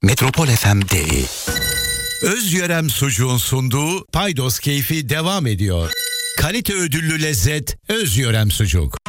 Metropol FM.de. Özyörem sucuğun sunduğu Paydos keyfi devam ediyor. Kalite ödüllü lezzet Özyörem sucuk.